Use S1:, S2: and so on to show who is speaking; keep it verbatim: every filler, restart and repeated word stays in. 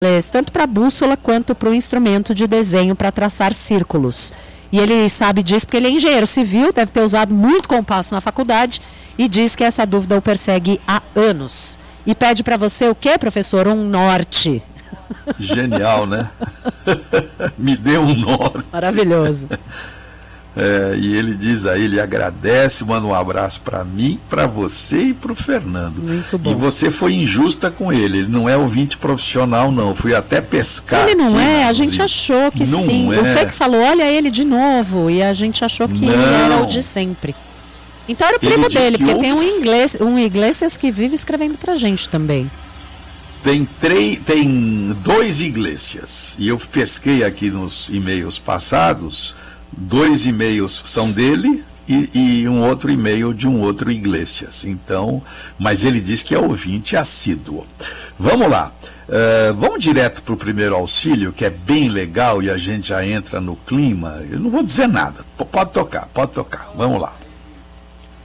S1: tanto para a bússola quanto para o instrumento de desenho para traçar círculos. E ele sabe disso porque ele é engenheiro civil, deve ter usado muito compasso na faculdade e diz que essa dúvida o persegue há anos. E pede para você o quê, professor? Um norte.
S2: Genial, né? Me deu um norte.
S1: Maravilhoso.
S2: É, e ele diz aí, ele agradece, manda um abraço para mim, para você e para o Fernando.
S1: Muito bom.
S2: E você foi injusta com ele, ele não é ouvinte profissional não, fui até pescar.
S1: Ele não
S2: aqui,
S1: é,
S2: né,
S1: a gente achou que
S2: não
S1: sim.
S2: É.
S1: O Fê que falou, olha ele de novo, e a gente achou que
S2: não.
S1: ele era o de sempre. Então era o primo
S2: Ele
S1: dele, porque
S2: ouve...
S1: tem um inglês, um Iglesias que vive escrevendo pra gente também.
S2: Tem, três, tem dois Iglesias, e eu pesquei aqui nos e-mails passados, dois e-mails são dele e, e um outro e-mail de um outro Iglesias. Então, mas ele diz que é ouvinte assíduo. Vamos lá, uh, vamos direto para o primeiro auxílio, que é bem legal e a gente já entra no clima. Eu não vou dizer nada, pode tocar, pode tocar, vamos lá.